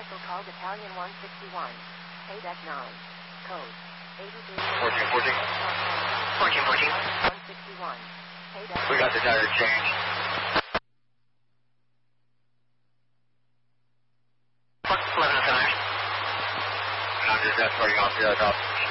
vehicle call Battalion 161. Payback 9. Code 83. 14. 161. Payback. We got the tire change. 11 5. Roger, that's where you off the other